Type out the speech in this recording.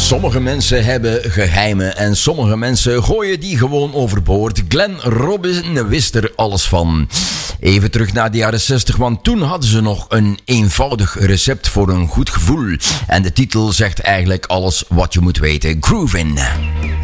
Sommige mensen hebben geheimen en sommige mensen gooien die gewoon overboord. Glenn Robinson wist er alles van. Even terug naar de jaren 60, want toen hadden ze nog een eenvoudig recept voor een goed gevoel. En de titel zegt eigenlijk alles wat je moet weten. Groovin'.